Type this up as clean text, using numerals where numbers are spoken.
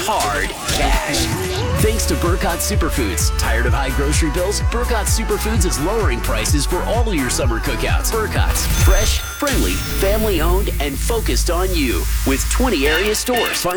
hard cash. Thanks to Burkott Superfoods. Tired of high grocery bills? Burkott Superfoods is lowering prices for all of your summer cookouts. Burkott's, fresh, friendly, family-owned, and focused on you. With 20 area stores. Find